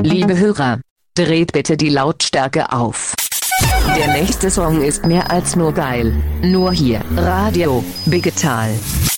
Liebe Hörer, dreht bitte die Lautstärke auf. Der nächste Song ist mehr als nur geil. Nur hier, Radio Digital.